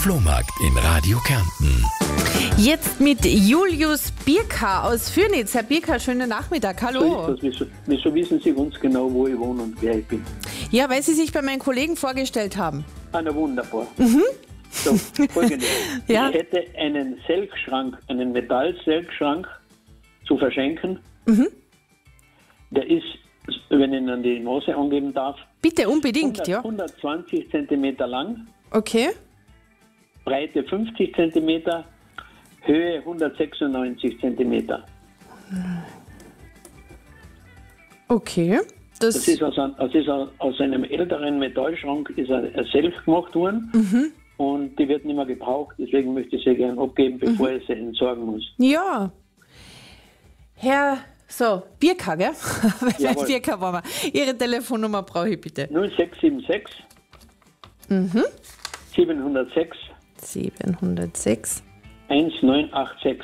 Flohmarkt in Radio Kärnten. Jetzt mit Julius Birka aus Fürnitz. Herr Birka, schönen Nachmittag. Hallo. Wieso wissen Sie ganz genau, wo ich wohne und wer ich bin? Ja, weil Sie sich bei meinen Kollegen vorgestellt haben. Ah, na wunderbar. So, folgendes. Ja. Ich hätte einen Selkschrank, einen Metall-Selkschrank zu verschenken. Der ist, wenn ich Ihnen die Maße angeben darf, Bitte, unbedingt, ja. 120 cm lang, Okay. Breite 50 cm, Höhe 196 cm. Okay. Das ist aus einem älteren Metallschrank ist ein Selk gemacht worden und die wird nicht mehr gebraucht, deswegen möchte ich sie gerne abgeben, bevor ich sie entsorgen muss. Ja. Herr, Birka, gell? Jawohl. Birka waren wir. Ihre Telefonnummer brauche ich bitte. 0676 706 706 1986.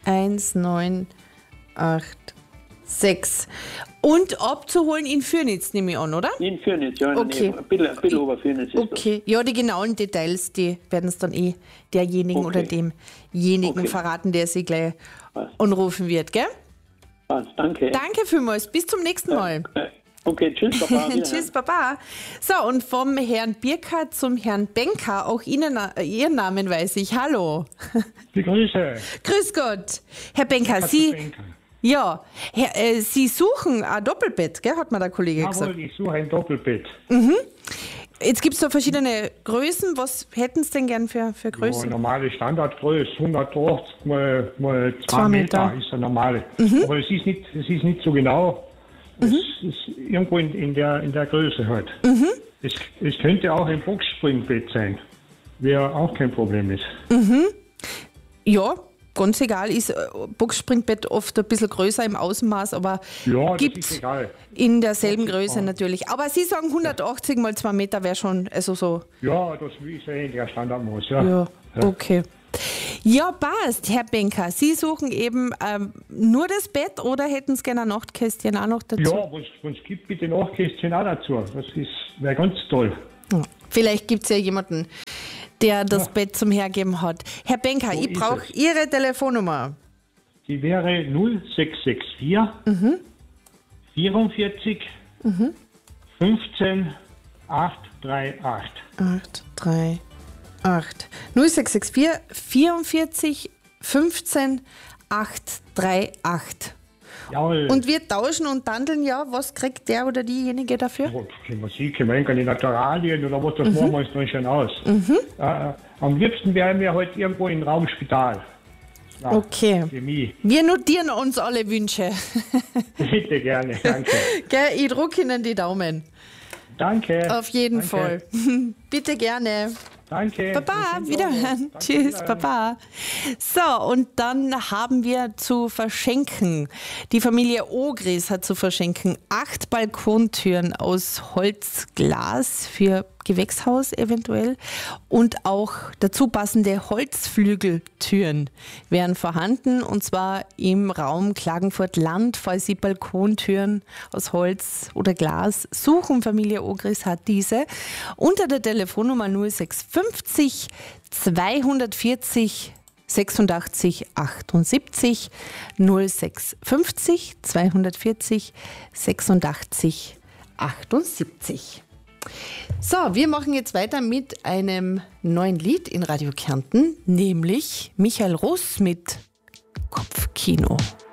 1986. Und abzuholen in Fürnitz, nehme ich an, oder? In Fürnitz, ja, Okay. ein bisschen ober Fürnitz ist Okay, ja, die genauen Details, die werden es dann derjenigen oder demjenigen verraten, der sie gleich anrufen wird, gell? das. Danke. Danke vielmals, bis zum nächsten Mal. Okay, tschüss, Papa. Wiederhören. Tschüss, Baba. So, und vom Herrn Birka zum Herrn Benka, auch Ihnen, Ihren Namen weiß ich. Hallo. Die Grüße. Grüß Gott. Herr Benka, Sie suchen ein Doppelbett, gell, hat mir der Kollege gesagt. Jawohl, ich suche ein Doppelbett. Jetzt gibt es da verschiedene Größen. Was hätten Sie denn gern für Ja, Größen? normale Standardgröße, 180 mal 2 2 Meter. Meter ist eine normale. Aber es ist nicht so genau. Es ist irgendwo in der Größe halt. Es könnte auch ein Boxspringbett sein. Wäre auch kein Problem ist. Ja, ganz egal, ist Boxspringbett oft ein bisschen größer im Außenmaß, aber Ja, das gibt ist egal. in derselben Größe natürlich. Aber Sie sagen 180 mal 2 Meter wäre schon, also so. Ja, das ist eigentlich der Standardmaß. Ja. Ja, okay. Ja, passt, Herr Benka. Sie suchen eben nur das Bett oder hätten Sie gerne ein Nachtkästchen auch noch dazu? Ja, wenn es gibt, bitte Nachkästchen auch dazu. Das wäre ganz toll. Vielleicht gibt es ja jemanden, der das Bett zum Hergeben hat. Herr Benka, So ich ist brauche es. Ihre Telefonnummer. Die wäre 0664 44 15 838. 838 0664 44 15 838. Jawohl. Und wir tauschen und tandeln, ja. Was kriegt der oder diejenige dafür? Musik, ich meine, die Naturalien oder was, das machen wir uns dann schon aus. Am liebsten wären wir heute irgendwo im Raumspital. Ja, Okay. Für mich. Wir notieren uns alle Wünsche. Bitte gerne, danke. Gell, ich drücke Ihnen die Daumen. Danke. Auf jeden Danke. Fall. Bitte gerne. Danke. Baba, Wir sind wiederhören. Danke, Tschüss, wiederhören. Baba. So, und dann haben wir zu verschenken. Die Familie Ogris hat zu verschenken 8 Balkontüren aus Holzglas für Gewächshaus eventuell und auch dazu passende Holzflügeltüren wären vorhanden, und zwar im Raum Klagenfurt-Land. Falls Sie Balkontüren aus Holz oder Glas suchen, Familie Ogris hat diese unter der Telefonnummer 0650 240 86 78 0650 240 86 78. So, wir machen jetzt weiter mit einem neuen Lied in Radio Kärnten, nämlich Michael Ross mit Kopfkino.